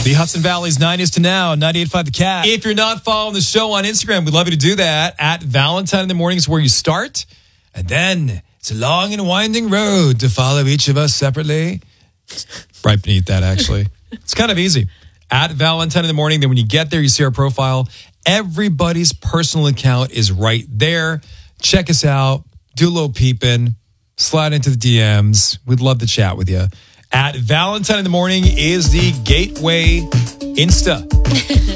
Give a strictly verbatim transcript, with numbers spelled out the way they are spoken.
The Hudson Valley's nineties to now, ninety-eight point five The Cat. If you're not following the show on Instagram, we'd love you to do that. At Valentine in the Morning is where you start. And then it's a long and winding road to follow each of us separately. Right beneath that, actually. It's kind of easy. At Valentine in the Morning, then when you get there, you see our profile. Everybody's personal account is right there. Check us out. Do a little peeping. Slide into the D Ms. We'd love to chat with you. At Valentine in the Morning is the Gateway Insta.